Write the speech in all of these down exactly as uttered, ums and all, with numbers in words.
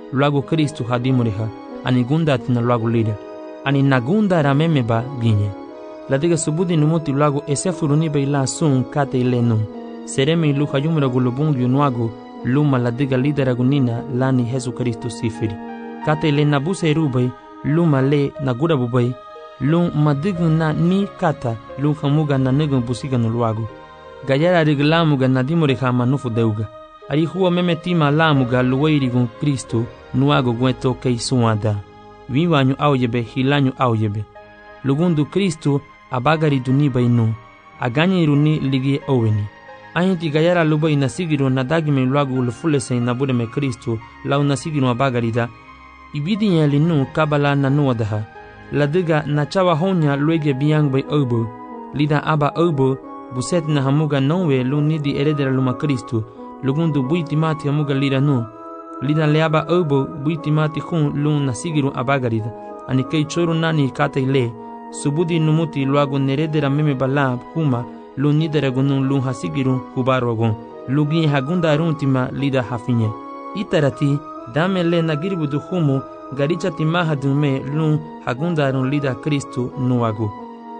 luago Kristo hadimureha ani gunda tina luago lida ani nagunda rameme ba ginye ladiga subudi numuti luago esefuruni ba ila sun kate ilenu sereme ilu hayumra gulubung yunuago luma ladiga lidera gunina lani Jesu Kristo sifiri kate ile nabuse rubai luma le nagura bubai lum madigu na ni kata lum hamuga na negun busiga no luago gayara riglamuga nadimureha manufu deuga ari huwa meme tima lamuga luweirigun Kristo nuago gueto kei suada vivanyu auyebe hilanyu auyebe lugundu Kristo abagari duniba inu aganye iruni ligi oweni ayinti gayara luba inasigiro nadagime luago lufulese nabudeme Kristo lau nasigiro abagarida ibidi nyelinu kabala nanuadaha ladiga nachawa honya luege biang bay obo lida aba obo buset na hamuga nowe lunidi eredera luma Kristo lugundu buiti mati hamuga lida nu lida leaba obo buiti mati hun lun nasigiru abagarida ani kei choro nani kata ile subudi numuti luago neredera meme balab huma lun nidera gunun lun hasigiru hubaro gun lugi hagunda aruntima lida hafinye itarati dame le nagiribudu humu garicha timaha dume lun hagunda arun lida Kristo nuago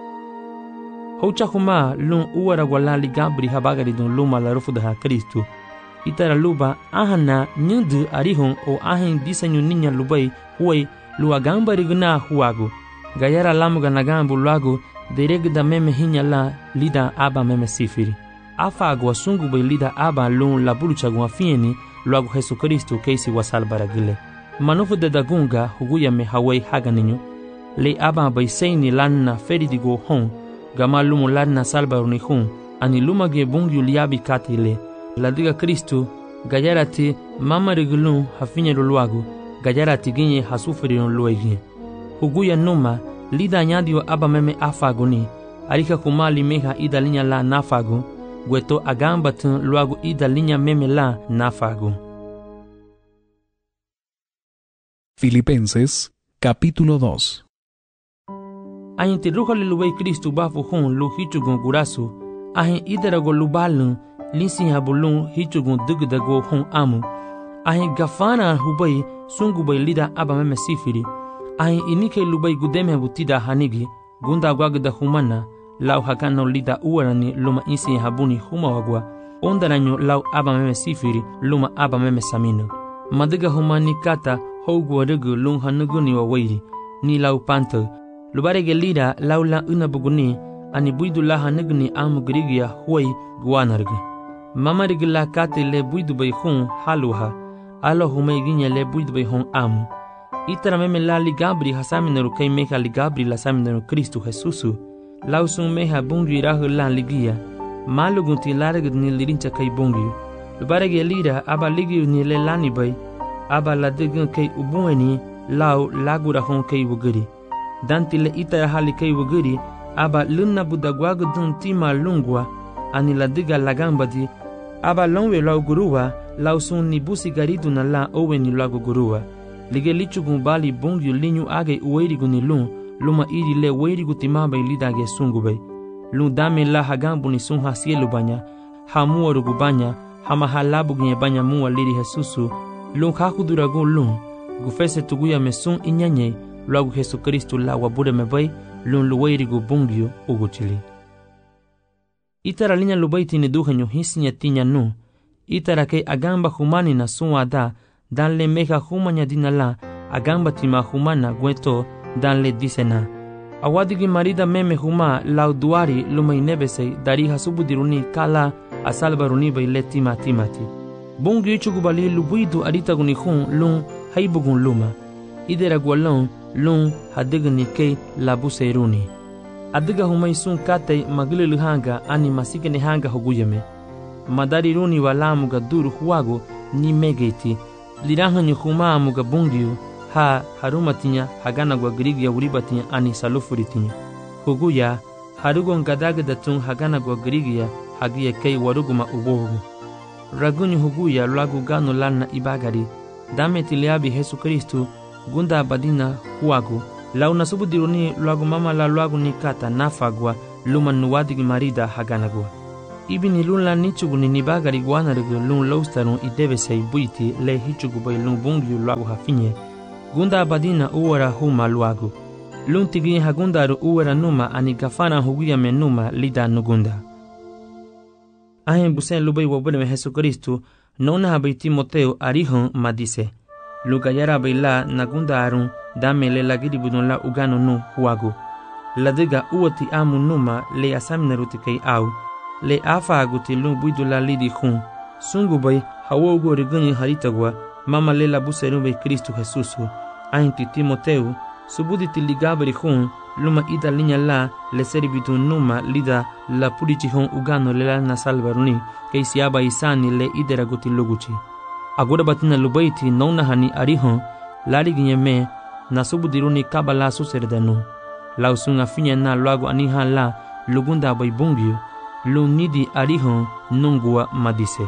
Hocha huma lun uara walali gabri habagari dun luma la rufu daha Kristo itara luba ahana nyudu arihon o ahin disanyu ninya lubai huai lua gambari guna huago gayara lamuga nagambu luago deregda meme hinya la lida aba meme sifiri afa agwa sungu bai lida aba lun la bulucha gwa fieni luago Jesu Kristo keisi wasal baragile manufu de dagunga huguya me hawai haganinyo le aba bai seini lanna feridigo hon gama lumu ladna salbaruni hun ani lumage bungyu liabi katile ladiga Kristo gayarati mama rigulun hafinye luago gayarati ginye hasufiri luegi huguya numa lida nyadio aba meme afaguni arika kumali meha ida linya la nafagu gweto agamba tun luago ida linya meme la nafagu. Filipenses capítulo dos. Ayinti ruha liluwei Kristo bafu hun lu hichugun gurasu ahin idarago lubalun linsin habulun hichugun dugdago hun amu ahin gafana hubai sungubai lida aba meme sifiri ahin inike lubai gudeme butida hanigi gunda gwagda humana lau hakano lida uwarani luma insin habuni huma wagwa ondaranyo lau aba meme sifiri luma aba meme samino madiga humani kata hogwa rugu lun hanuguni wa wairi ni lau panto lubarege lida laula una buguni ani buidu la hanigni amu grigia huai guanarge mama rigla kate le buidu bay hun haluha alo humay ginya le buidu bay hun amu itara meme la ligabri hasaminaru kay meha ligabri la saminaru Kristo Jesusu lausun meha bungi rahu la ligia malugunti laragd ni lirincha kay bungi lubarege lida aba ligi ni le lani bay aba la digun kay ubueni lau lagura hun kay wuguri dantile itara hali kay wuguri aba lunna budagwagu dun tima lungwa ani la diga lagambadi aba longwe lau guruwa lau sun ni busi garidu na la owe ni lagu guruwa lige lichugun bali bongyu linyu age uweirigu ni lun luma iri le weirigu timaba ilidage sungube lun dame la hagambu ni sun hasielu banya hamuwa rugu banya hama halabu ginye banya muwa liri Jesusu lun kakuduragu lun gufese tuguya me sun inyanye lagu Jesu Kristo la wabude mebay lun luweirigu bungyu uguchili itara linya lubaiti ni duhenyo hisinya tinya nu itara kay agamba humani na suwada dan le meha humanya dinala agamba tima humana gweto dan le disena awadigi marida meme huma lau duari lumay nebese dari hasubudiruni kala asalbaruni bay le tima timati bungyu ichugubali lubuidu aritaguni hun lun haibugun luma idera gwalon lun hadigni kay labuseruni adiga humay sun katay magililu hanga ani masikene hanga hoguyeme madari runi walamuga duru huwago ni megeti lirahanyo huma muga bungyu ha harumatinya hagana gwa grigia uribatinya ani salufuritinya huguya harugon gadagada tun hagana gwa grigia hagia kay waruguma ubogu ragunyu huguya lagu gano lana ibagari dame tiliabi Jesu Kristo gunda badina huwago lau nasubudiruni lagu mama la lagu nikata nafagwa luma nuwadigi marida haganagwa ibini lun la nichugu ni nibagari guanargu lun loustarun idevesei buiti le hichugu bay lun bungyu luagu hafinye. Gunda badina uwara huma luagu. Lun tigi hagundaru uwara numa ani gafana huguya menuma lida nugunda. Ahen busen lubay wabule me Jesu Kristu nona habay Timoteo arihon madise. Lugayara bayla nagunda arun dame le lagiri budon la ugano nu huagu. Ladiga uoti amu numa le asamneruti kay au. Le afa aguti lun buidu la lidi hun. Sungu bay hawogo rigani haritagwa mama le la buseru bay Kristu Jesusu. Ahen ti Timoteo subuditi ligabri hun luma ida linya la le servitu numa lida la purici hon ugano le la nasalvaruni kay siaba isani le idera guti luguchi. Agora batina lubaiti nona hani arihon lari ginyeme na subudiruni kabala suserdanu. Lausunga finya na luago aniha la lugunda bay bungyu lunidi arihon nungua madise.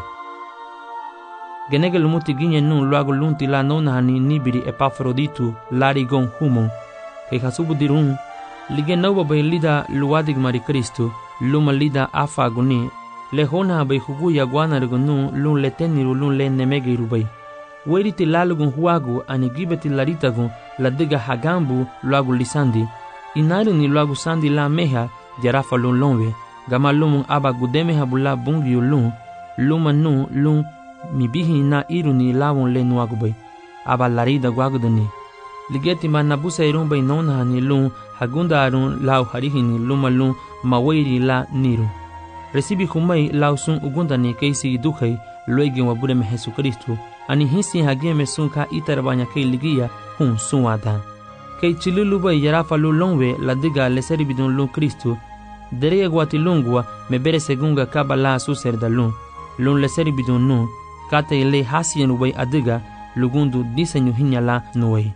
Genege lumuti ginye nun luago lunti la nona hani nibiri Epafroditu lari gon humon kay hasubudirun lige nawa bay lida luadig mari Kristu luma lida afa guni le hona bay huguya guanargunu lun leteniru lun le nemegiru bay weriti lalugun huagu ani gibeti laritagun la diga hagambu luagu lisandi inari ni luagu sandi la meha jarafa lun lonwe gama lumun aba gudeme habula bungiu lun luma nu lun mibihi na iru ni lawon le nuagu bay aba larida guagudani ligeti ma nabusa irun bay nona ni lun hagunda arun lau harihini luma lun mawiri la niru. Recibi humay lau sun ugundani keisi duhay luegi wabure me Jesu Kristu ani hisi hageme sun ka itarabanya kay ligia hun sun adan. Kay chilulu bay yarafa lu longwe la diga le seribidun lun Kristu dereye guati lungwa me bere segunga kabala su serda lun lun le seribidun nu kate le hasien ubay adiga lugundu diseño hinyala nuey.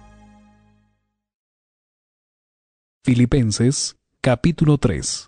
Filipenses capítulo tres.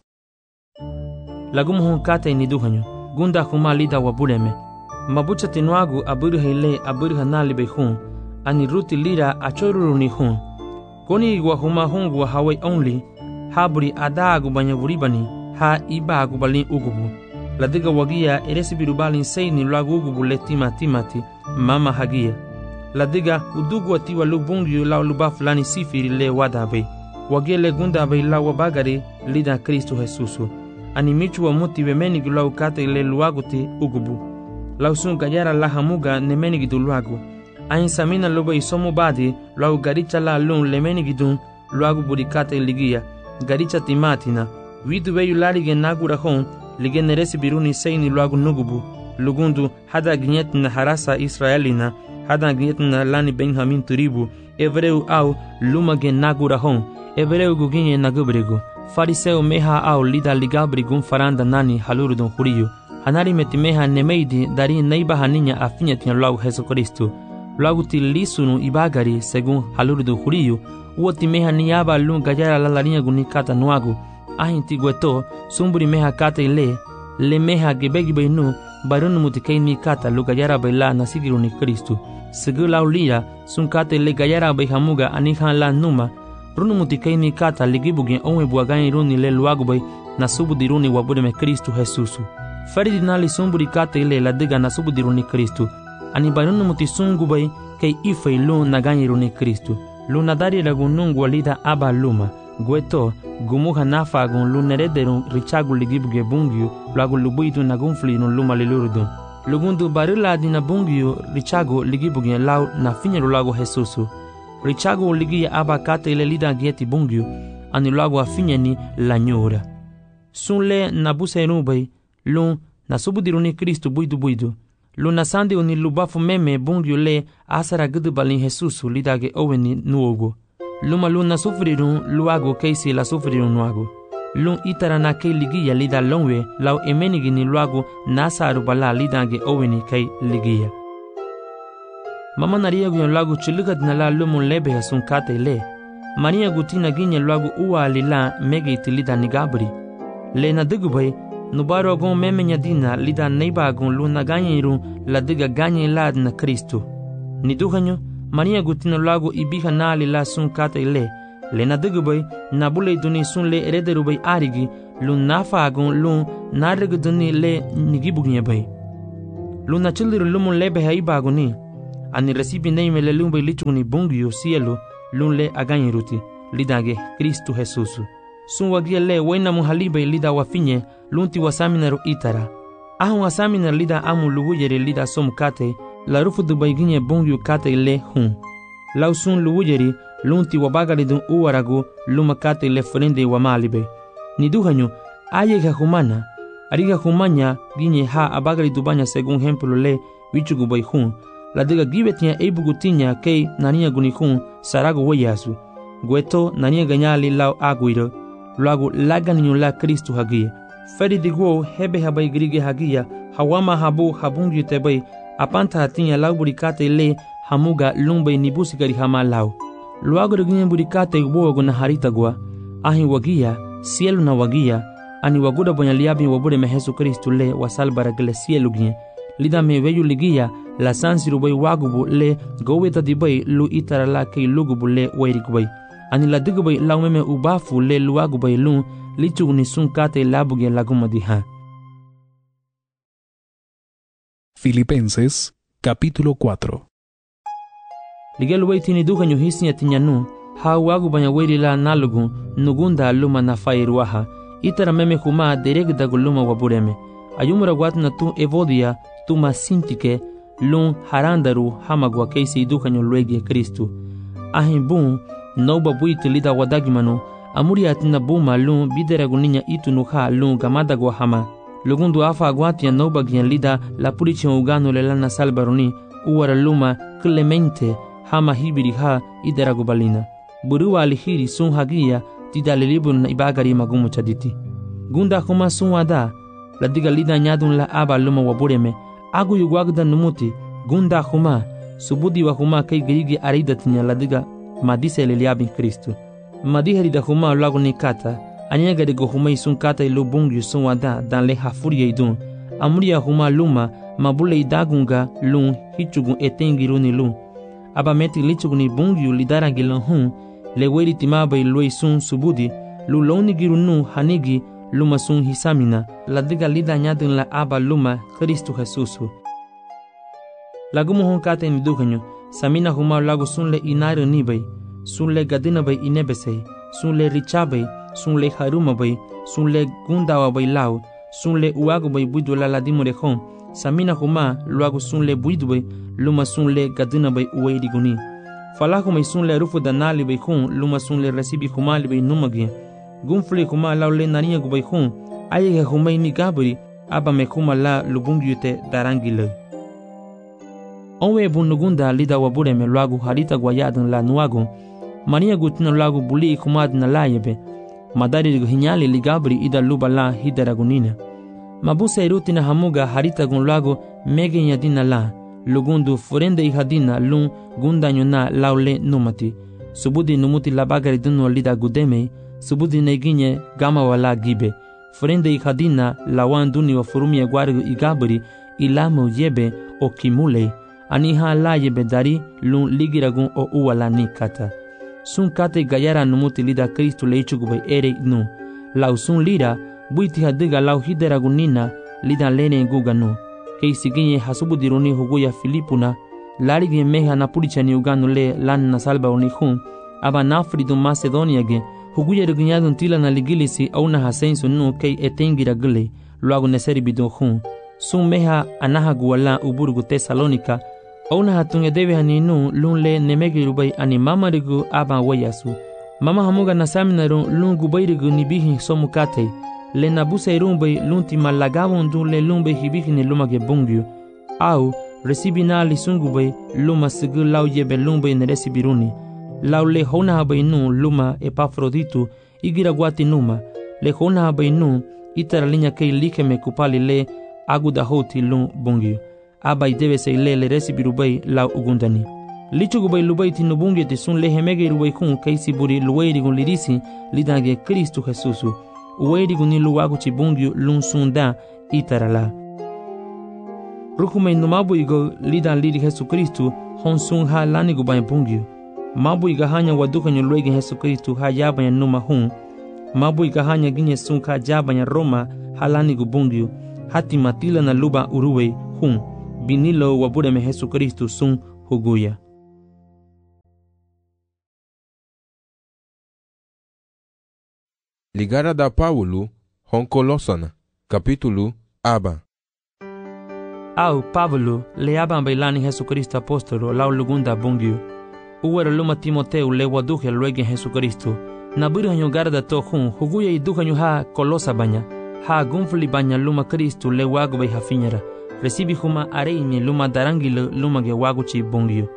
Lagumuhun kate ni duhanyo gunda huma lida wabuleme mabucha tinuagu aburha ile aburha nalibe hun ani ruti lira achoruru ni hun koni igwa huma hungu wa hawai only haburi adagu banyavuribani ha ibagu balin ugubu ladiga wagia eresibiru balin seini lagu ugubu le tima timati mama hagia ladiga udugu atiwa lubungu la luba fulani sifiri le wadabe wagele gunda bay la wabagari lida Kristu Jesusu ani michu wa muti wemeni gulau kate le luaguti ugubu lausun gayara la hamuga nemeni gidu luagu ain samina loba isomu badi lau garicha la lun lemeni gidun luagu burikate ligia garicha timatina widu weyu lalige nagura hon lige neresi biruni seini luagu nugubu lugundu hada gnyetna harasa Israelina hada gnyetna lani Benjamin turibu evreu au lumage nagura hon evreu guginye nagubrigu fariseo meha au lida ligabrigun faranda nani halurudun huriyu hanari metimeha nemeidi dari neiba haninya afinyetinya luagu Jesu Kristu luagu ti lisunu ibagari segun halurudun huriyu uoti meha niyaba lun gayara la larinya gunikata nuagu ahin tigueto sumburi meha kata ile le meha gebegi nu barunu mutikei ni kata lu gayara baila nasigiruni Kristu segu lau lira sun kata ile gayara baihamuga anihan la numa runu mutikei ni kata ligibugen onwe buagani runi le luagu bay nasubudiruni wabudeme Kristu Jesusu faridi nali sumburi kata ile la diga nasubudiruni Kristu ani barunu mutisungu bay kei ifei lu naganyiruni Kristu lu nadari lagunungu walida aba luma gueto gumuha nafa gun lu nerederun richagu ligibuge bungyu luagu lubuitu nagunflinu luma lilurudun lugundu barila dina bungyu richagu ligibuge lau na finyeru lagu Jesusu richagu ligia aba kata ile lida gieti bungyu ani luagu afinyeni la nyura sunle nabuse nubay lu nasubudiruni Kristu buidu buidu lu nasandi uni lubafu meme bungyu le asara gudu balin Jesusu lidage oweni nuogo luma lu nasufrirun luago keisi la sufrirun nuago lu itara na kei ligia lida longwe lau emenigi ni luago nasaru bala lidage oweni kei ligia mama naria guyon luago chilugad na la lumun lebe hasun kate le maria gutina ginya luago uwa lila mege itilida nigabri le na digubay nubaro agon meme nyadina lida neiba agon lu na ganyiru la diga ganyi lad na Kristu ni duhanyo Maria gutina luago ibiha nali la sun kata ile le na digubay na bule duni sun le erederubay arigi lu nafa agon lu narigduni le nigibugne bay luna childir lumun lebe hay baguni ani recibi neime le lumbe lichuni bungyo cielo lun le again ruti lidage Cristo Jesus sun wagia le wena muhalibe lida wafinye lunti wasamina itara ahun wasamina lida amu luwujere lida somkate la rufu dubayginye bungyo kate le hun lausun luwujeri lunti wabagari dun uwaragu luma kate le frende wamalibe niduhanyo ayega humana ariga humanya ginye ha abagari dubanya según ejemplo le wichugu bay hun la diga gibetia ebugutinya kei nania gunikun sarago weyasu gueto nania ganyali lau aguiro luagu laganiyo la Cristo hagia feri digwo hebe habay grige hagia hawama habu habungi tebay apanta hatinya lau burikate le hamuga lumbay nibusigari hama lau luagu ginye burikate ubogo na harita gwa ahi wagia cielo na wagia ani waguda bonyaliabi wabure me Jesu Cristo le wasalbara gele cielo ginye lida me veyu ligia la sansi rubay wagubu le goweta dibay lu itara la kay lugubu le wairikubay ani la digubay laumeme ubafu le luagubay lu lichugni sunkate labuge lagumadiha. Filipenses capítulo cuatro. Ligel waitini duganyo hisnya tinyanu ha wagubanya wairi la nalugu nugunda luma na fairuaha itara meme huma deregda guluma wabureme ayumura watna tu evodia tu masintike lun harandaru hamagwa keisi dukanyo luegie Kristu ahin bun noba buiti lida wadagimano amuri atina buma lun bideraguninha itu nuha lun gamadagwa hama lugundu afa agwatia noba gian lida la purichi ugano lelana salbaroni uwara luma clemente hama hibiri ha ideragubalina burua alihiri sun hagia tidalilibun na ibagari magumu chaditi gunda huma sun wada la diga lida nyadun la aba luma wabureme agu yugwagda numuti gunda huma subudi wa huma kai girigi aridatinya ladiga madise leliabin Kristo madiheri da huma lagu nikata anyega de go huma isun kata ilu bungi sun wada dan le hafuri idun amuria huma luma mabule idagunga lun hichugun etengiruni lun aba meti lichuguni bungi lidara gilan hun le weri timaba ilu isun subudi lu loni girunu hanigi luma sun hisamina ladiga lida nyadun la aba luma Kristo Jesusu lagu mohon kata ni dukanyo samina huma lagu sunle inare nibay sunle gadina bay inebesay sunle richabay sunle haruma bay sunle gundawa bay lau sunle uago bay buidu la ladimore hon samina huma lagu sunle buidu bay luma sunle gadina bay uwairi guni falaku may sunle rufu danali bay hon luma sunle resibi humali bay numagye gunfle huma lau le nariya gubay hon ayege huma ini gabri aba me huma la lubungyute darangile onwe bunugunda lida wabure me lagu harita guayadun la nuagu mania gutina lagu buli kumadna layebe madari hinyali ligabri ida luba la hidaragunina mabusa irutina hamuga harita gun lagu mege nyadina la lugundu forende ihadina lun gunda nyona laule numati subudi numuti labagari dunu lida gudeme subudi neginye gama wala gibe forende ihadina lawan duni wa furumia gwarigu igabri ilamu yebe o kimule aniha la yebedari lun ligiragun o uwala nikata sun kate gayara numuti lida Kristo leichugubay ere nu lau sun lira buiti hadiga lau hideragunina lida lene guganu keisi ginye hasubudiruni huguya Filipuna larigi meha na purichani uganu le lan na salba unihun aba nafridu Macedonia ge huguya regunyadun tila na ligilisi au na hasensu nu kei etengira gule luagu neseri bidun sun meha anaha guwala uburgu Tesalonika Ona hatunge debe haninu lun le nemegirubay ani mamarigu aba wayasu mama hamuga nasaminaru lun gubayrigu nibihi somukate le nabusa irumbay lunti malagawon dun le lumbay hibihi ni lumage bungyu au resibina li sungubay luma sigu lau yebe lumbay neresibiruni lau le hona habay nu luma Epafroditu igira guati numa le hona habay nu itara linya kei likeme kupali le aguda hoti lun bungyu aba debe se le resibirubay la ugundani lichugubay lubay tinubungi te sun le hemege rubay kun kaisi buri luwairi gun lirisi lidage Kristo Jesusu uwairi gun ni luwagu chibungi lun sunda itarala rukumay numabu igo lidan liri Jesu Kristo hon sun ha lani gubay bungi mabu iga hanya wadukanyo luwege Jesu Kristo ha yabanya numa hun mabu iga hanya ginye sun ka jabanya Roma halani gubungyu hati matila na luba uruwe hun binilo wabureme Jesu Kristu sun huguya. Ligara da Paulo hon Colosana, capítulo aba. Au Pablo le aban bailani Jesu Kristo apostolo lau lugunda bungyu. Uwera luma Timoteu le waduhe luege Jesu Kristo. Na buri hanyo garda to hun huguya i duhanyo ha Colosa banya. Ha gunfli banya luma Kristo le wagu bai hafinyara. Recibi huma areimi luma darangile luma ge wagu chi bungyu.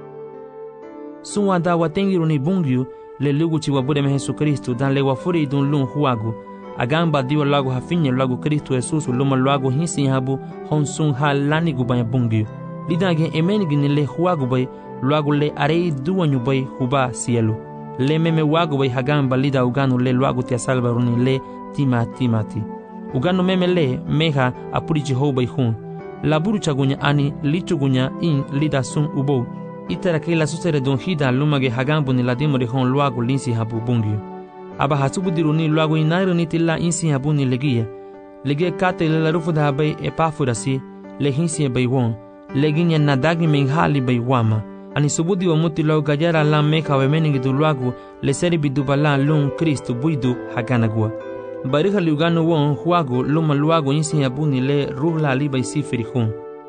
Sunwa da watengiru ni bungyu le lugu chi wabureme Jesu Kristo dan le wafuri dun lun huagu. Agamba diwa lagu hafinye lagu Kristo Jesus luma lagu hinsi habu hon sun ha lani gubanya bungyu. Lidange emenigi ni le huagu bai lagu le arei duwanyu bai huba sielu. Le meme wagu bai hagamba lida uganu le lagu tia salvaruni le tima timati. Uganu meme le meha apurichi ho bai hun. Laburu chagunya ani lichugunya in lida sun ubo. Itara ke la susere don hida lumage hagambu ni ladimo de hon lagu linsi habu bungyu. Aba hasubudiru ni lagu inairu ni tila insi habu ni legia. Legia kate le la rufu da bai epafurasi le hinsi bai won. Leginya nadagi menghali bai wama. Ani subudi wa muti lau gajara la meka wemeningi du lagu le seri biduba la lun Kristu buidu haganagua. Bariha liugano won huagu luma luagu insi habu ni le ruhla li bai sifiri hun.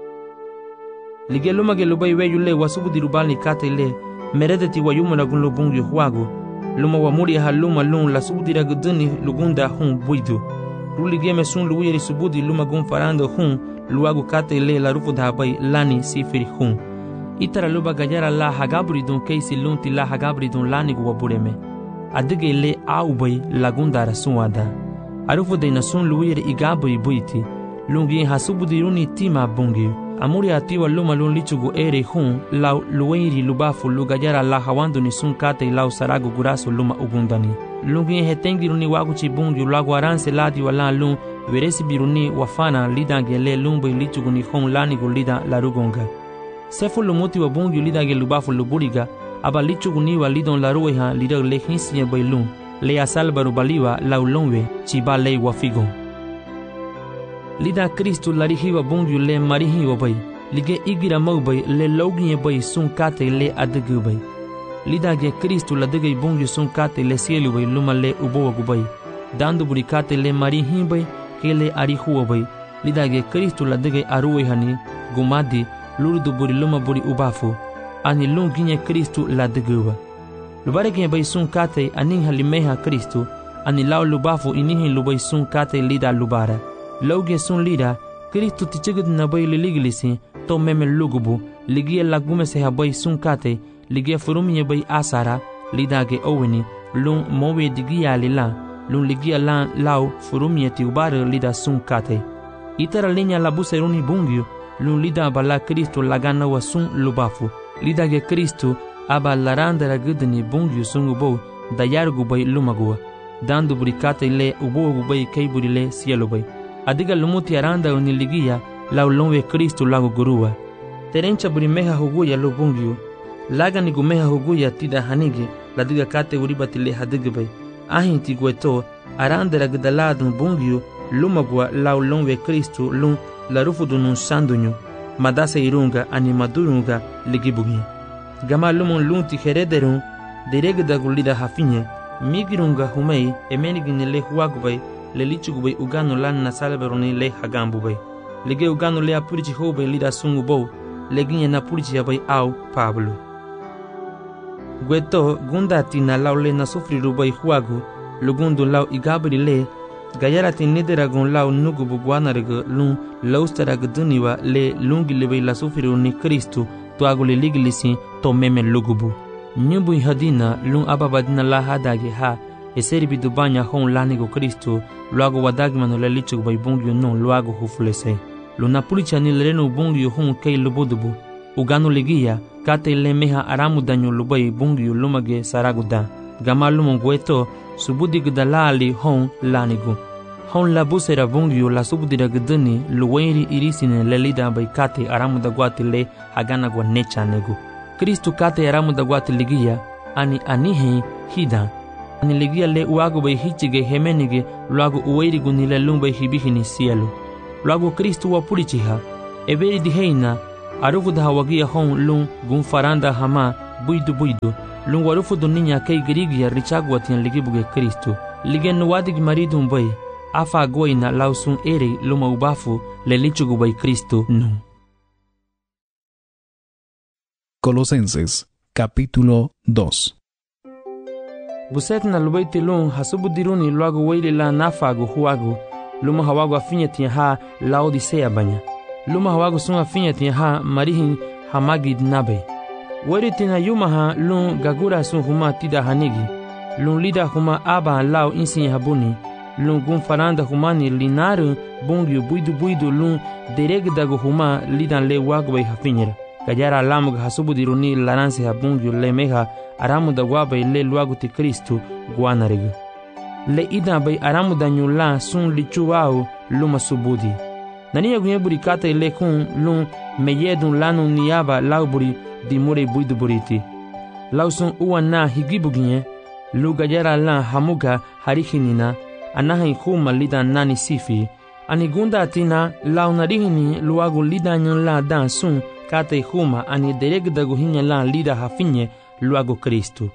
Lige luma ge lubai weyu le wasubudiru bali kate le meredeti wa yumu lagun lubungu huagu. Luma wa muri ha luma lun la subudira guduni lugunda hun buidu. Ruli geme sun luwiri subudi luma gun farando hun luagu kate le la rufu dhabai lani sifiri hun. Itara luba gajara la hagabri dun keisi lunti la hagabri dun lani guwa bureme. Adige le au bai lagundara sunwada. Arufu de na sun luwiri igabri buiti. Lungi ha subudiruni tima bungi. Amuri atiwa luma lun lichugu ere hun lau luweiri lubafu lugajara la hawandu ni sun kate lau saragu gurasu luma ugundani. Lungi hetengiruni waguchi bungi lagu aranse ladi wala lun veresi biruni wafana lidange le lumbu lichugu ni hun lani gulida larugonga. Sefu lumuti wa bungi lidange lubafu luburiga aba lichugu ni wa lidon larueha lidag le hinsiye bailun le asalbaru baliwa lau lunwe chiba le wafigon. Lida Kristu larihiwa bungyu le marihiwa bai. Lige igira mau bai le loginye bai sun kate le adegu bai. Lida ge Kristu ladege bungyu sun kate le sielu bai luma le ubowa gubai. Dandu buri kate le marihi bai ke le arihuwa bai. Lida ge Kristu ladege aruwe hani gumadi lurdu buri luma buri ubafu. Ani lunginye Kristu ladeguwa. Lubarege bai sun kate aning halimeha Kristu. Ani lau lubafu inihin lubai sun kate lida lubara. Lauge sun lida, Kristu tichigid na bai liligilisi, to meme lugubu, ligia lagume se habai sun kate, ligia furumye bai asara, lidage oweni, lun mowe digia lila, lun ligia lan lau furumye ti ubare lida sun kate. Itara linya labuse runi bungyu, lun lida bala Kristu lagana wa sun lubafu, lidage Kristu aba larandara gudni bungyu sun ubo, dayargu bai lumagua, dandu burikate le ubo bai kaiburi le sielu bai. Adiga lumuti aranda uniligia lau lonwe Kristu lagu gurua. Terencha burimeha huguya lubungyu. Laga ni gumeha huguya tida hanigi ladiga kate uribati le hadigbai. Ahin tigueto aranda ragdaladun bungyu lumagwa lau lonwe Kristu lun larufudu nun sandunyu. Madasa irunga animadurunga ligibugi. Gama lumun lunti herederun diregda gulida hafinye. Migirunga humei emenigini le huagbai. Le lichugu bai ugano lan na salveroni le hagambu bai. Lege ugano le apurichi ho bai lida sungu bo. Leginye na purichi bai au Pablo. Gueto gundati na lau le na sufriru bai huagu. Lugundu lau igabri le. Gayarati nideragun lau nugubu guanarega lun laustarag duniwa le lungi le bai la sufriru ni Kristu. Tuagu le ligilisi to meme lugubu. Nyumbu hadina lun ababadina la hadage ha. Eseri bidubanya hon lanigo Kristu, luago wadagmano le lichug bai bungyu non luago hufulese. Luna pulicha ni lereno bungyu hon kei lubudubu. Ugano legia, kate le meha aramu danyo lubai bungyu lumage saraguda. Gama lumon gueto, subudi gdalali hon lanigo. Hon labusera bungyu la subudira gdani luwairi irisine le lida bai kate aramu da guati le hagana gwa necha nego. Kristu kate aramu da guati legia, ani anihe hida. ani ligia le uago bai hichige hemenige luago uweirigu ni le lumbai hibihi ni cielo. Luago Kristu wa purichiha, eberi di heina, arufu da hawagia hon lung gun faranda hama buidu buidu, lung warufu do ninya kei girigia richagwa tian ligibuge Kristu. Ligen wadig maridu mbai, afa goina lausun ere luma ubafu le lichugu bai Kristu nu. Colosenses, capítulo dos. Buset na lubaiti lung hasubu diruni luago weili la nafagu huagu, luma hawagu afinya tiya ha Laodicea banya. Luma hawagu sun afinya tiya ha marihin hamagid nabe. Weri tina yuma ha lung gagura sun huma tida hanigi, lung lida huma aba lao insin habuni, lung gun faranda humani linaru bungyu buidu buidu lung deregdagu huma lidan le wagu bai hafinyera. Gajara alamuga hasubu diruni laransi habungyu le meha aramu da wabai le luagu ti Kristu guanarigu. Le ida bai aramu da nyula sun lichu wau luma subudi. Naniya gunye buri kata ile kun lun meyedun lanu niyaba lau buri di mure buidu buriti. Lau sun uwa na higibu gunye lu gajara la hamuga harihinina anaha ikuma lida nani sifi. Ani gunda atina lau narihini luagu lida nyan la dan sun kata ihuma ani deregdagu hinya la lida hafinye luago Kristu.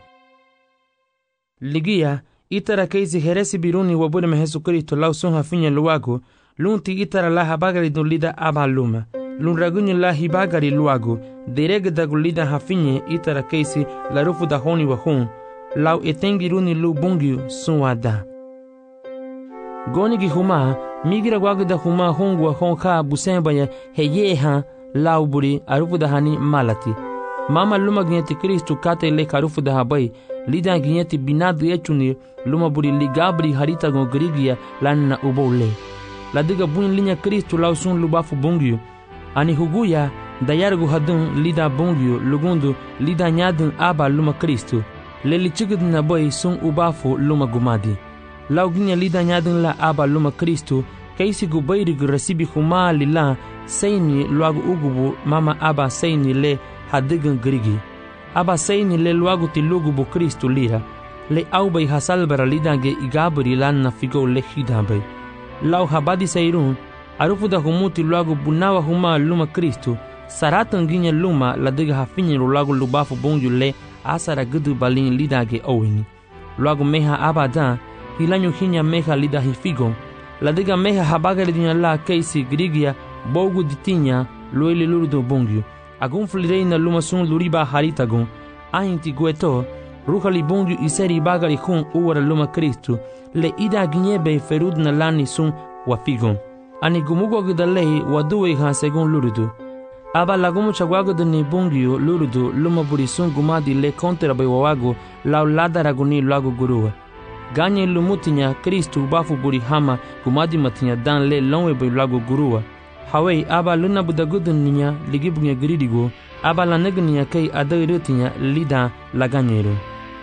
Ligia, itara keisi heresi biruni wabure me Jesu Kristo lau sun hafinye luago, lunti itara la habagari dun lida aba luma. Lun ragunyo la hibagari luago, deregdagu lida hafinye itara keisi la rufu da honi wa hun, lau etengiruni lu bungyu sun wada. Goni gi huma, migira wagu da huma hungu wa hon ka busemba ya heyeha lau buri arufu da hani malati. Mama luma ginyeti Kristu kate le karufu da habai, lida ginyeti binadu echuni luma buri ligabri harita gon grigia lanna ubole. Ladiga buin linya Kristu lau sun lubafu bungyu, ani huguya dayargu hadun lida bungyu lugundu lida nyadun aba luma Kristu, le lichigid na boy sun ubafu luma gumadi. Lau ginya lida nyadun la aba luma Kristu, kaisi gubayrig rasibi huma lila seini luagu ugubu mama aba seini le hadigan grigi. Aba seini le luagu ti lugubu Kristu lira, le aubay hasalbara lidange igabri lanna figo le hidambay. Lau habadi seirun, arufu da humuti luagu bunawa huma luma Kristu, saratan ginya luma ladiga hafinyi luagu lubafu bungyu le asara gudu balin lidange owini. Luagu meha abadan, hilanyu hinya meha lida hifigon, ladiga meha habagari dinya la keisi grigia bogu ditinya lueli lurdo bungyu. Agun flireina luma sun luriba haritagun, ahinti gueto, ruhali bungyu iseri bagari hun uwara luma Kristu, le ida ginyebe ferud na lani sun wafigon. Ani gumugo gudalei waduwe ha segun lurudu. Aba lagumu chagwago ni bungyu lurudu luma buri sun gumadi le kontera bai wawago lau lada raguni lagu guruwa. Ganye lumutinya Kristu bafu buri hama gumadi matinya dan le lonwe bai lagu guruwa. Hawai aba luna budagudun ninya ligibunya giridigo, aba la negniya kei adairutinya lida laganyero.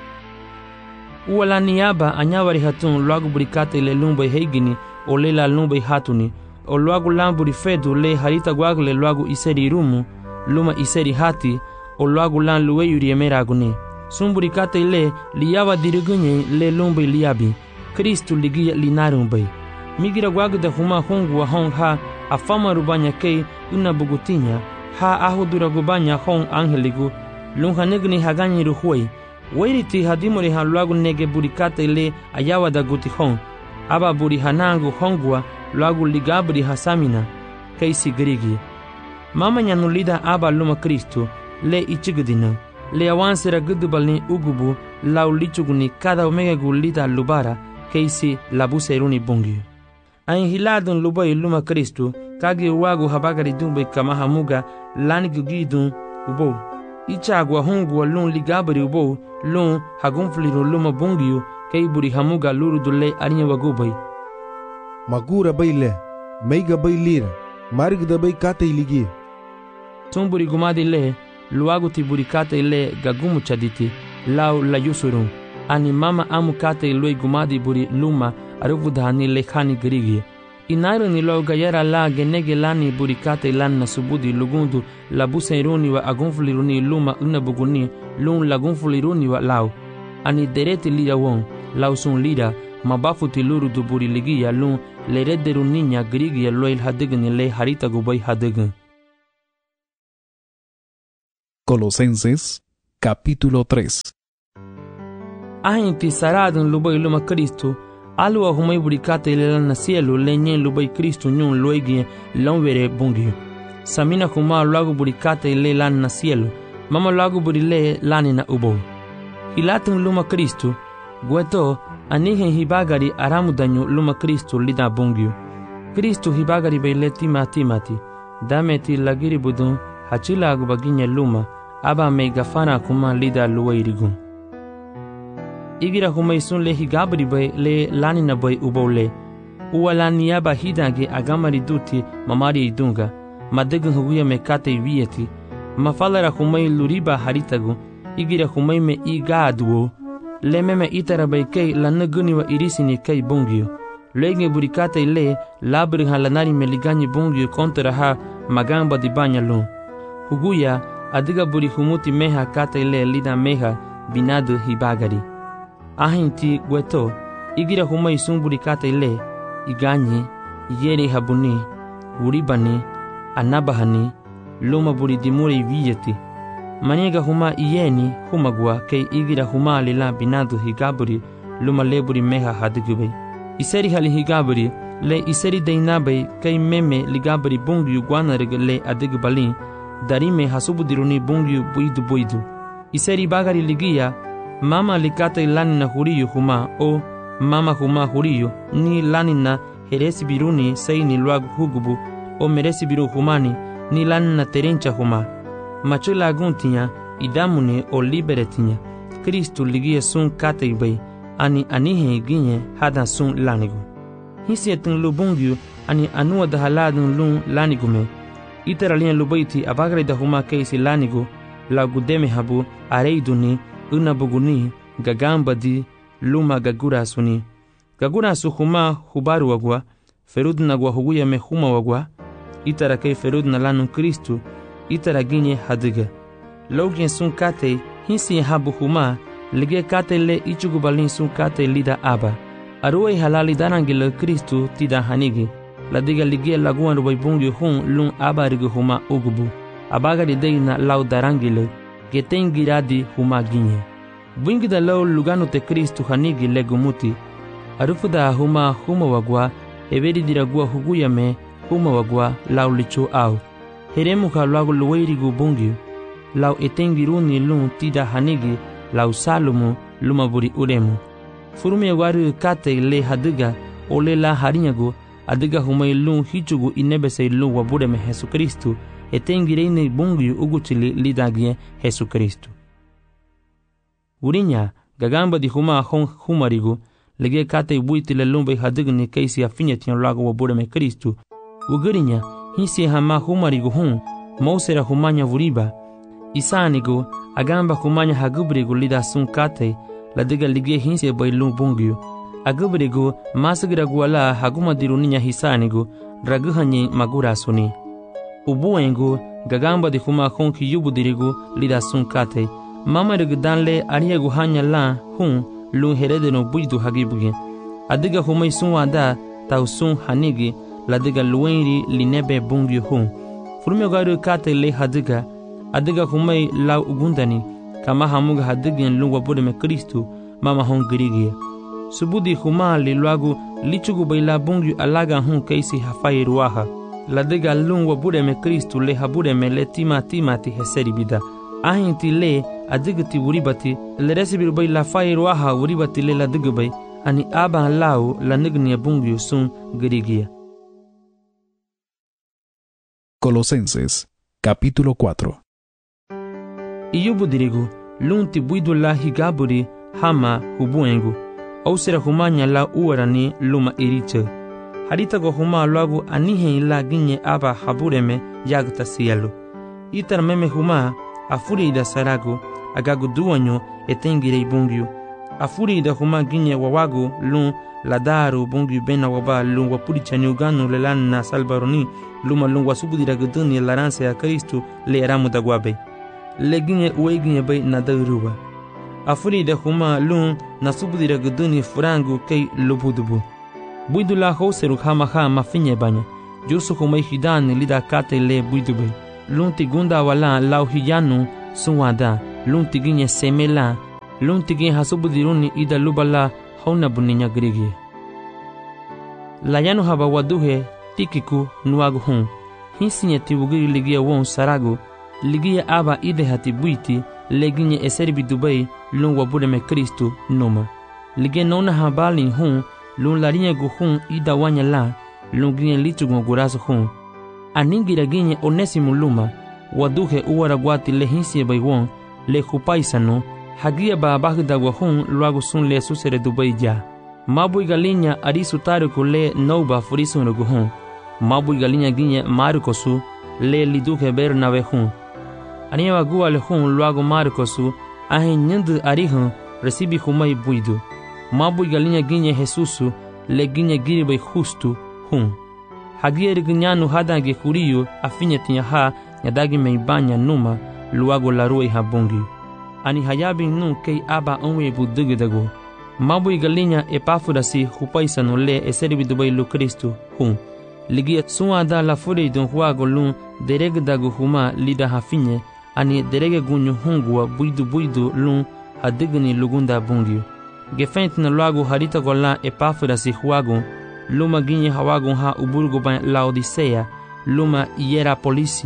Uwala niyaba anyawari hatun luagu burikate le lumbai heigini o le la lumbai hatuni, o luagu lamburi fedu le harita guagu le luagu iseri rumu, luma iseri hati, o luagu lan luweyuri emera agune. Sumburikate le liyawa dirigunye le lumbai liyabi, Kristu ligiya linarumbai. Migira guagu da huma hungu wa hong ha, afama rubanya kei una bugutinya, ha ahudura gubanya hong angeligu, lunha negni haganyi ruhuei, wairiti hadimori ha luagu nege burikate le ayawa da guti hong, aba buri hanangu hongwa luagu ligabri hasamina, kei sigrigi. Mama nyanulida aba luma Kristu, le ichigudina, le awansera gudubalni ugubu, lau lichuguni kada omega gulita lubara, kei si labuseruni bungi. Ain hiladun lubai luma Kristu, kagi wagu habagari dumbai kama hamuga lani gugidun ubo. Ichagwa hungu wa lun ligabari ubo, lun hagunfliru luma bungiyu, kei buri hamuga lurudule arinya wagubai. Magura baile, meiga bailira, marigda bai kata iligi. Tumburi gumadi le, luagu ti buri kata ile gagumu chaditi, lau la yusurun. Ani mama amu kata ilui gumadi buri luma, aruvudhani lekhani grigi. Inairo ni lo gayera la genege lani burikate lan na subudi lugundu la busairuni wa agunfuliruni luma una buguni lun lagunfuliruni wa lau. Ani dereti liya won lausun lira mabafuti luru duburi ligia lun le redderu niña grigia loil hadigni le harita gubay hadign. Colosenses capítulo tres. Ahinti saradun lubay luma Cristo alua humay burikate le na cielo le nyen lubay Cristo nyun loigi lonvere bungio. Samina huma lagu burikate le lan na cielo mama lagu burile lani na ubo. Hilatun luma Cristo gueto anihen hibagari aramudanyo luma Cristo lida bungio. Cristo hibagari beile tima timati dameti lagiri budun hachila agubaginya luma aba me gafana kuma lida luwairigun. Igira humay sun le higabri bay le lani na bay ubole. Uwa lani yaba hidage agamari duti mamari idunga. Madegun huguya me kate vieti. Mafalara humay luriba haritagu. Igira humay me igaduo. Le meme itara bay kay lanaguni wa irisini kay bungio. Lege burikate le labri halanari me ligani bungio kontra ha magamba di banya lun. Huguya adiga buri humuti meha kate le lida meha binadu hibagari. Ahinti gueto igira humay sumburi kate le iganye yere habuni uribani anabahani luma buri dimure viyeti maniga huma iyeni humagwa kay igira huma lila binadu higaburi luma leburi meha hadigube iseri hali higaburi le iseri deinabai kay meme ligaburi bungyu gwanarg le adigbalin darime hasubudiruni bungyu buidu buidu iseri bagari ligia mama likate lanina huriyo huma o mama huma huriyo ni lanina heresi biruni seini luagu hugubu o meresi biru humani ni lanina terencha huma machula aguntinya idamune o liberetinya Kristu ligia sun kate ibay ani anihe ginye hadan sun lanigu hisi etin lubungyu ani anua da haladun lun lanigume itaralien lubaiti abagre da huma keisi lanigu lagudeme habu areiduni una buguni gagamba di luma gagura suni gagura su huma hubaru wagwa ferud na gwa huguya me huma wagwa itara kay ferud na lanu Kristu itara ginye hadiga logien sun kate hinsi habu huma lige kate le ichugu balin sun kate lida aba aruwe halali darangile Kristu tida hanigi ladiga lige laguan rubay bungi hun lun aba rigu huma ugubu abagari deina lau darangile geten giradi huma ginye bwingida lau lugano te Kristu hanigi legumuti arufuda huma huma wagwa eberi diragua huguya me huma wagwa lau licho au heremu ka lagu luwairigu bungi lau etengiruni lun tida hanigi lau salumu lumaburi uremu furume waru kate le hadiga ole la harinyagu adiga humay lun hichugu inebese lun wabureme Jesu Kristu etengireine bungi uguchili lidagie Jesu Kristu urinya gagamba di huma hon humarigu lege kate buiti le lumbe hadigni kaisi afinyetian lagu wabureme Kristu ugurinya hisi hama humarigu hun mausera humanya vuriba isanigu agamba humanya hagubrigu lida sun kate ladiga lige hinsi bailun bungiu agubrigu masigira guala haguma diruninya hisanigu raguhanyi magura suni ubuengu gagamba di huma hon kiyubu dirigu lida sun kate mamarigu danle ariyagu hanya la hun lun heredeno buidu hagibugi adiga humay sun wada tau sun hanigi ladiga luenri linebe bungiu hun furume garu kate le hadiga adiga humay lau ugundani kama hamuga hadigien lungwa bodeme Kristu mama hon girigia subudi huma li luagu lichugu baila bungiu alaga hun kaisi hafai ruaha ladiga lungwa bodeme Kristu le habudeme le tima timati heseri bida ahinti le adigati uribati le resibiru baila fai ruaha uribati le ladigubay ani aba lau la nignia bungiu sun girigia. Colosenses capítulo cuatro. Iyubu dirigu lunti buidu la higaburi hama hubuengu ausera humanya la uarani luma iriche harita go huma lagu anihe la ginye aba habureme yagta cielo itar meme huma afuri da saragu agagu duanyo etengire bungiu afuri da huma ginye wawagu lun ladaru bungiu bena waba lun wapurichani uganu lelan na salbaroni luma lun wasubudira guduni laranse a Kristu le eramu da guabe leginye ueginye bay nadaruwa afuri da huma lun nasubudira guduni furangu kei lubudubu buidu la hoseru hama ha mafinye banya jusu huma hidani lida kate le buidubu lun tigunda wala lau hiyanu suwada lun tiginye semela lun tigin hasubudiruni ida lubala hauna buninya grigi layanu haba waduhe tikiku nuagu hun hinsinya tibugiri ligia won saragu ligia aba ide hati buiti leginye eserbi dubai lun wabudeme Kristu noma ligia nona habali hun lun larinya gu hun ida wanya la lun ginye litugu gurasu hun aningira ginye onesimu luma waduhe uwara gwati le hinsiye bai won le hupaisano hagia ba bagda wa hun luagu sun le susere dubai ja mabui galinya arisu tariku le nouba furisu nugu hun mabui galinya ginye marikosu le liduke bernabe hun ania wagua le hun luagu marikosu ahe nynd arihun recibi humai buidu mabui galinya ginye Jesusu le ginye giribai justu hun hagia riginyanu hadange kuriyo afinya tinya ha nyadagi meibanya numa luagu larui habungi ani hayabi nu kei aba onwe budugidago mabui galinya Epafrasi hupaisano le eserbi dubai lu Kristu hun ligia suada la furi dun huago lun deregdago huma lida hafinye ani derege gunyu hungua buidu buidu lun hadigni lugunda bungio gefent na luago harita gola Epafrasi huago luma ginye hawago ha uburgo ba Laodicea luma Hierapolisi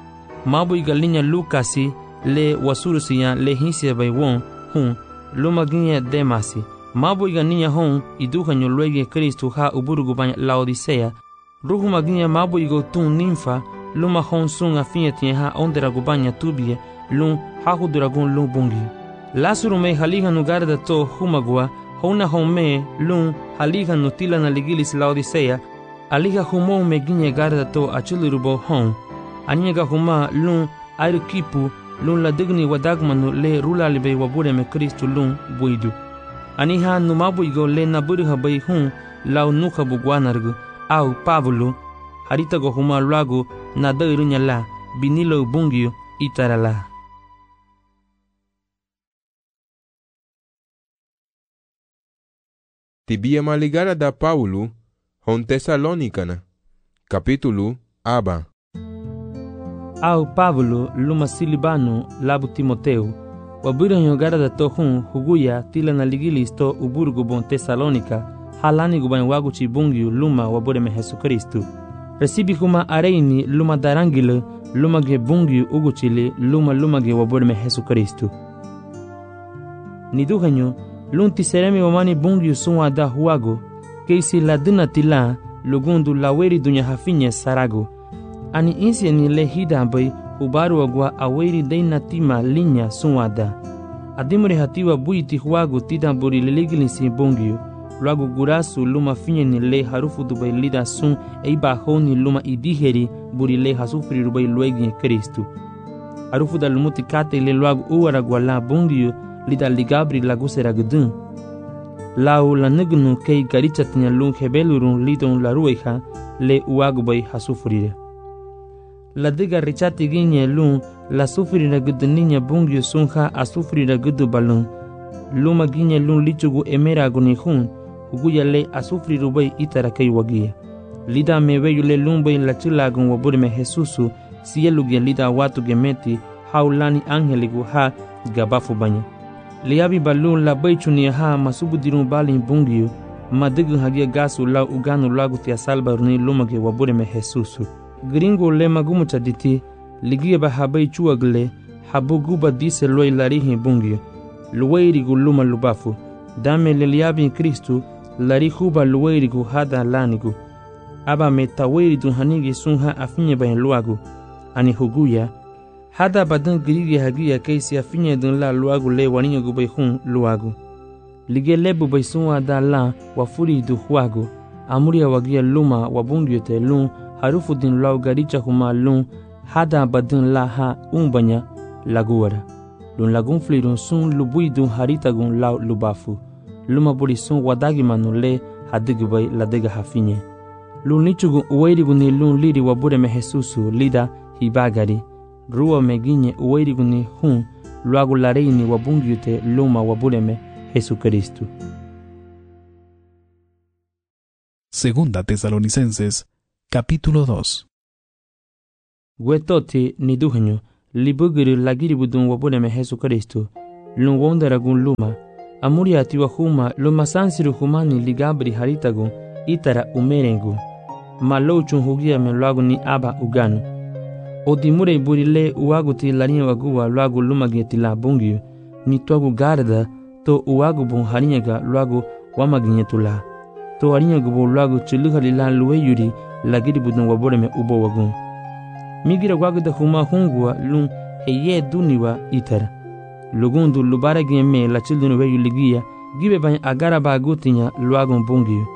mabui galinya Lukasi le wasurusiya le hinsia bai won hun luma ginye Demasi mabui ganinya hon iduhanyo luege Kristu ha uburgo ba Laodicea ruhu maginya mabui go tun ninfa luma hon sun afinya ha ondera gubanya tubie lun hahu dragon lun bungi lasuru me haliga no garda to humagua hona home lun haliga no tila na ligilis Laodicea aliga humo me ginye garda to achulurubo hon anyega huma lun airukipu lun la digni wadagmanu le rula libe wabure me Kristu lun buidu aniha numabui go le naburiha bai hun lau nuka bugwanargu au Pablo harita go huma luago na dairunya la binilo bungio itarala Tibia maligara da Paulo hon Tesalonicana capítulo aba au Pablo luma Silibano labu Timoteu wabura nyogara da tohun huguya tila na ligilisto uburgo bon Tesalonica halani guban wagu chibungio luma wabure me Jesu Kristu recibi kuma areini luma darangile luma ge bungio uguchile luma luma ge wabure me Jesu Kristu niduhanyo lunti seremi wamani bungio sunwa da huago keisi laduna tila lugundu laweri dunya hafinye sarago ani insi ni lehida bai ubaru agwa aweri deina tima linya sunwada adimure hatiwa buiti huago tida buri leligilisi bungio luago gurasu luma finye ni le harufu dubai lida sun eiba honi luma idiheri buri le hasufri rubai luegi Kristu harufu da lumuti kate le luago uwara gwala bungio lida ligabri lagusera gudun lau la nugnu kei garichatnya lung hebelurun lidon la rueha le uago bai hasufrire la diga richati ginye lung la sufrira guduninya bungio sunha asufrira gudu balun luma ginye lung lichugu emera guni hun huguya le asufri rubai itara kei wagia lida meweyu le lumbai la chilagun waburi me Jesusu siyelugia lida watu gemeti haulani angeligu ha gabafu banya liabi balun la baichuni ha masubudirun balin bungio madigu hagia gasu la uganu lagu tia salba runi lumage waburi me Jesusu gringo le magumu chaditi ligia ba habai chuagle habu guba dise loi larihi bungio luweiri gu luma lubafu dame le liabi Kristu lari huba luweiri gu hada lanigu aba metaweiri dun hanigi sunha afinye bayan luagu ani huguya hada badan grigi hagia keisi afinye dun la luagu le waninyo gu bai hun luagu lige lebu bai sunwa da la wafuri du huagu amuria wagia luma wabungio te lun harufu din lau garicha huma lun hada badun la ha umbanya laguara lun lagun flirun sun lubui dun harita gun lau lubafu luma buri sun wadagi manu le hadigibai ladega hafinye lun lichugun uwairiguni lun liri wabure me Jesusu lida hibagari ruwa meginye uwairiguni hun luego la reini wa bungyute luma wa bureme Jesucristo. Segunda Tesalonicenses, capítulo dos. Gwetoti ni duhenyo libugiri lagiri budun wa bureme Jesucristo lun wondera gun luma amuria tiwa huma luma sansiru humani ligabri haritagun itara umerengu malouchun hugia me luego ni aba uganu odimure burile uaguti lania wagua luego luma getila bungyu ni togu garda to uagu bun harinyega luego wamaginyetula to harinyega bu luego chiluhalila luwe yuri lagiri budun wa bureme ubo wagun migira wagda huma hungua lun heye duniwa itara lugundu lubara gemme la children we yuligia gibe ban agara bagutinya luagon bungio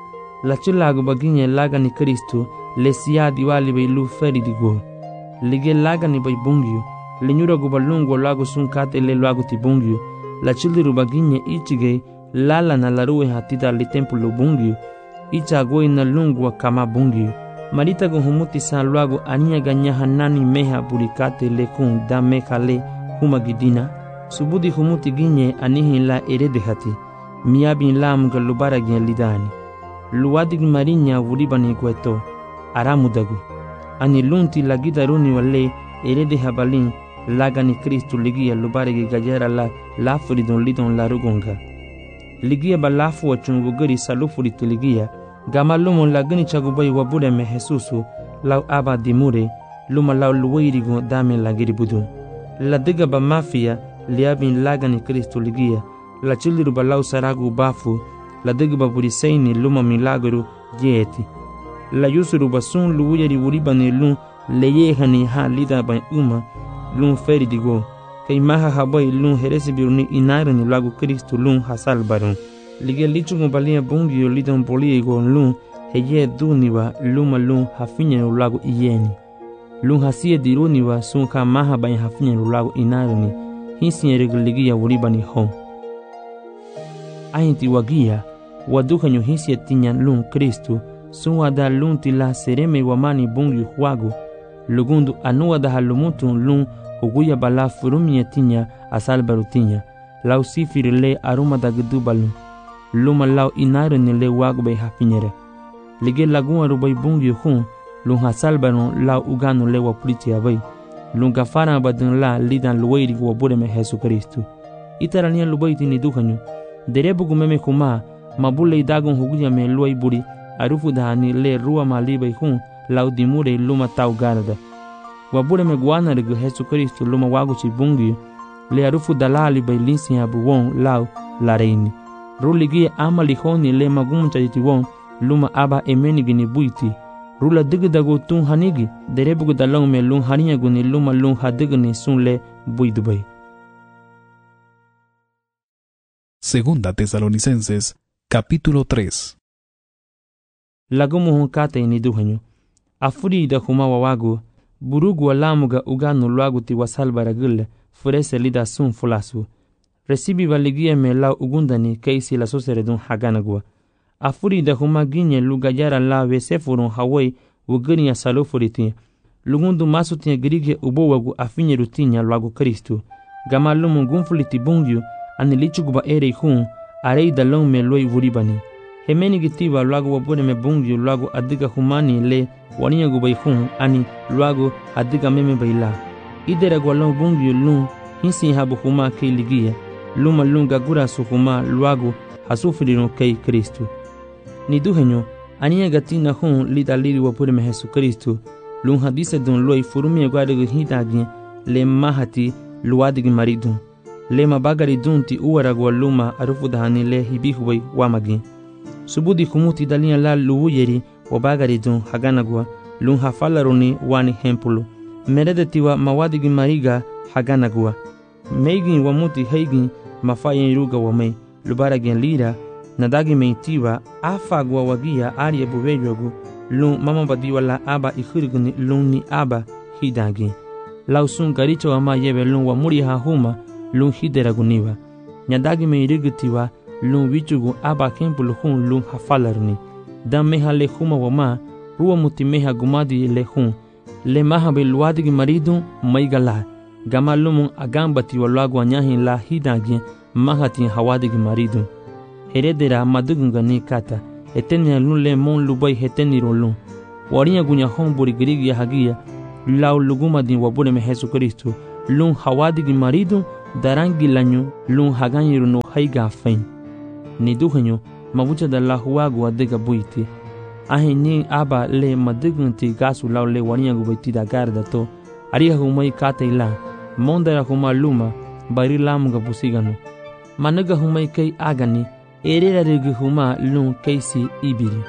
la chilago baginye laga ni Kristo le sia diwali be lu feri digo lige laga ni bay bungio le nyura go balungo lago sunkate le luago ti bungio la children baginye ichige lala na la ruwe hatita le templo bungio icha go ina lungwa kama bungio marita go humuti sa luago ania ganya hanani meha burikate le kun da mekale huma gidina subudi humuti ginye anihi la eredehati miabin lam galubara gen lidani luwadig marinya wuribani kweto aramudagu ani lunti lagidaruni wale eredeha balin lagani Kristo ligia lubarege gajera la lafuridon lidon la rugonga ligia balafu wachungu gari salufuriti ligia gamalumo lagani chagubai wabure me Jesusu lau aba dimure luma lau luwairigo dame lagiri budu la diga ba mafia liabin lagani Kristo ligia la chiliru balau saragu bafu la diga ba buriseini luma milagru yeti la yusuru basun luwiri wuribani lun leyehani ha lida ban uma lun feri digo kay maha habai lun heresi biruni inarani lagu Kristo lun hasal barun ligia lichungu balia bungio lidon poliego lun heye duniwa luma lun hafinya lagu iyeni lun hasie diruniwa sunka maha ban hafinya lagu inarani hinsi regligia wuribani hom ainti wagia wadukanyo hinsi tinya lun Kristo sunwa da lun tila sereme wamani bungi huagu lugundu anuwa da halumutun lun huguya bala furumye tinya asal barutinya lau sifiri le aruma da gudubalu luma lau inarani le wagu bay hafinyere lige lagun arubay bungi hun lun hasal barun lau uganu le wapuriti abay lun gafara badun la lidan luwairi wa bureme Jesucristo itarania lubaiti ni dukanyo derebu gumeme kuma mabule idagon huguya me luwai buri arufu dahani le ruwa malibay hun lau dimure luma tau garda wa bureme guana regu Jesucristo luma wagu chi bungi le arufu dalali bay linsi abu won lau la reini ruligi amali honi le magumuncha yiti won luma aba emeni gini buiti rula digdago tun hanigi derebugo dalong me lun haniya guni luma lun hadigni sunle buidubay. Segunda Tesalonicenses, capítulo tres. Lagumu hunkate ni duhanyo afuri da huma wawagu burugu alamuga uganu luagu ti wasalbara gule furese lida sun fulasu resibi valigia me lau ugundani kaisi la soseredun haganagwa afuri da huma ginye lugajara la vesefurun hawai wugani ya salofuriti lugundu masuti grige ubowagu afinye rutinya luagu Kristo gamalumu gunfuliti bungyu anilichuguba ere hun arei dalong me loi wuribani hemeni gitiba luagu wabune me bungyu luagu adiga humani le waniya gubai hun ani luagu adiga meme baila idera gwalong bungyu lun hinsi habu huma kei ligia luma lunga gura su huma luagu hasufirino kei Kristo ni duhenyo aniya gatina hun lida liri wapure me Jesucristo lun hadise dun loi furumi gwadigu hitagi le mahati luadigi maridun le mabagari dunti uwaragwa luma arufu dahani le hibihuwai wamagi subudi kumuti dalia la luuyeri wabagari dun haganagwa lun hafalaruni wani hempulu meredetiwa mawadigi mariga haganagwa meigin wamuti heigin mafayen ruga wamei lubaragin lira nadagi meitiwa afagwa wagia aria buvejogu lun mama badiwa la aba ikhirguni lun ni aba hidagi lausun garicho wama yebe lun wamuri hahuma lun hideraguniwa nyadagi meirigitiwa lun wichugu aba kempulu hun lun hafalarni dan meha le huma wama ruwa muti meha gumadi le hun le maha be luadigi maridun maigala gama lumun agambati wa lagu anyahin la hidagin mahatin hawadig marido. Heredera madugunga ni kata, etenia lun le mon lubai heteniro lun. Waria gunya hon buri grigi ya hagia, lau luguma din wabure me Jesu Kristo, lun hawadig marido, darangi lanyo, lun haganyiru no haiga fain. Ni duhenyo, mabucha da la huagu adega buiti. Ahin ni aba le madugunti gasu lau le waria gubaiti da garda to, aria humai kata ila, mondara huma luma, bari lamuga busigano. Managa humai kay agani, erera rigi huma lun kaysi ibiri.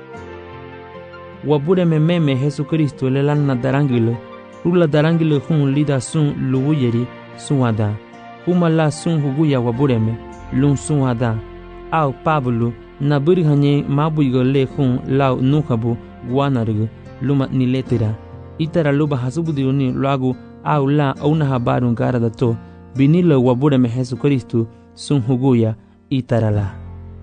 Wabure me meme Jesu Kristo le lanna darangile, rula darangile hun lida sun luwuyeri sun ada. Huma la sun huguya wabure me, lun sun ada. Au Pablo, na buri hanye mabuigo le hun lau nukabu guanarigo, luma ni letera. Itara luba hasubudiuni luagu au la una habarun gara da to, binila wabure me Jesu Kristo sun huguya itara la.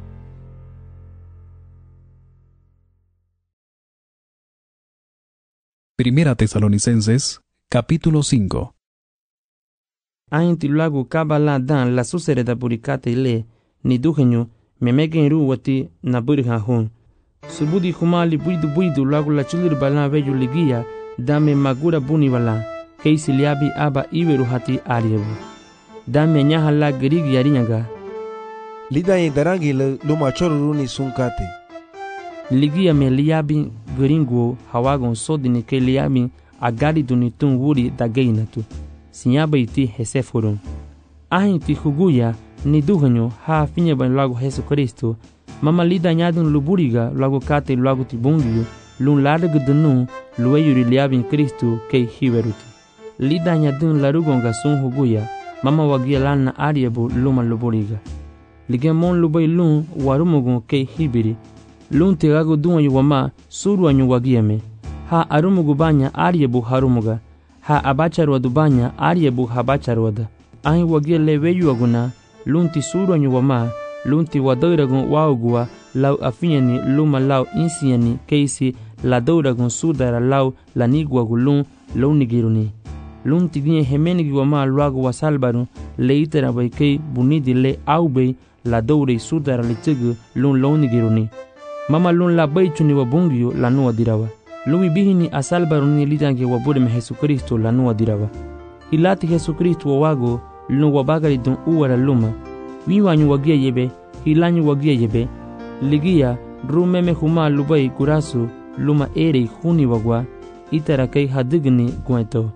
Primera Tesalonicenses, capítulo cinco. Ainti luagu kabala dan la susere da burikate ile, ni duhenyo, memegen ru wati na buriha hun. Subudi humali buidu buidu luagu la chulir balan veju ligia, dame magura buni bala, keisi liabi aba iweru hati ariebu. Dame nyaha la gerigi yarinyaga. Lida yin darangi le luma choruruni sunkate. Ligia me liabi geringo hawagon sodini ke liabi agari dunitun wuri da geinatu. Sinyaba iti heseforum. Ahin ti huguya ni duhanyo ha finye ban lago Jesu Kristo. Mama lida nyadun luburiga lago kate lago tibungiyo. Lun larga dunu luweyuri liabin Kristo ke hiveruti. Lida nyadun larugonga sun huguya. Mama wagia lana ariebu luma luburiga. Ligemon lubay lun warumugun ke hibiri. Lun tegago duwa yuwama suru anyu wagiame. Ha arumugu banya ariebu harumuga. Ha abacharwa dubanya ariebu habacharwada. Ahi wagia leweyu aguna. Lun ti suru anyu wama. Lun ti wadairagun waugua. Lau afinyani luma lau insiani keisi la dauragun sudara lau laniguagu lun launigiruni. Lun ti ginye hemenigi wama luagu wasalbaru le itera baikei bunidi le aubei la daurei sudara le tigu lun launigiruni. Mama lun la baichuni wabungio la nuwa dirawa. Lumi bihini asalbaru ni lidange wabure me Jesu Kristo la nuwa dirawa. Hilati Jesu Kristo wawago lun wabagari dun uwara luma. Wiwanyu wagia yebe, hilanyu wagia yebe. Ligia rumeme huma lubai kurasu luma ere huni wagwa itara kai hadigni gueto.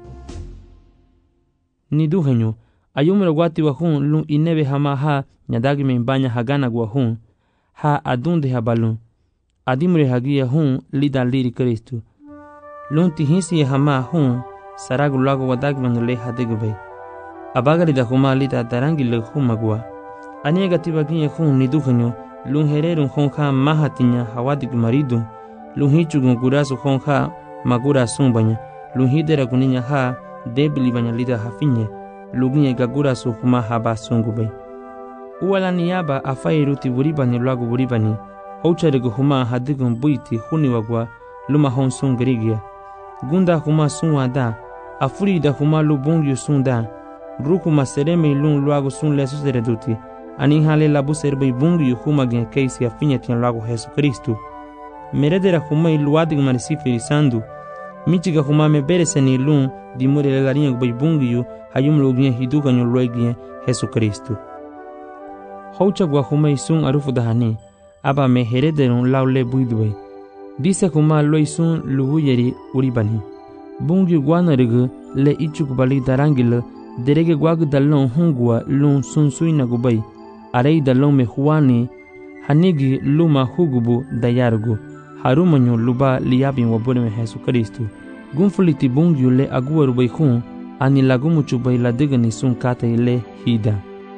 Ni duhenyo, ayumra wati wa hun lun inebe hama ha nyadagi me mbanya hagana gwa hun ha adunde habalun. Adimre hagia hun lida liri Kristo. Lun tihinsi hama hun saragu lago wadag manule hadigubay. Abagari da huma lida darangi le huma gwa. Aniega tibaginya hun ni duhenyo lun hererun hun ha mahatinya hawadig maridu. Lun hichugun gurasu hun ha magura sumbanya. Lun hidera kuninya ha debili banya lida hafinye. Luginye gagurasu huma haba sungubay. Uwala niyaba afairuti buribani lagu buribani. Houcharegu huma hadigun buiti huni wagwa luma hon sun gerigia. Gunda huma sun wada. Afurida huma lubungyu sun da. Rukuma sereme lun luagu sun lesu sereduti. Ani hale labu serbe bungyu huma gen keisi afinyetian lagu Jesu Kristo. Meredera huma iluadig marisiferi sandu. Michiga huma me bereseni lun di muri lelarinha gubay bungyu hayum lugien hiduga nyo luegien Jesu Kristo. Houcha gwa huma isun arufu dahani. Aba me herederun laule buidwe. Dise kuma loisun luwuyeri uribani. Bungi guanarigu le ichukubali darangile derege guagu dalon hungua lun sunsuina gubay. Arei dalon me huani hanigi luma hugubu dayargu. Harumanyo luba liabin wabure me Jesu Kristo. Gunfuliti bungi le aguarubay hun ani lagumuchubay la digani sun kate le hida.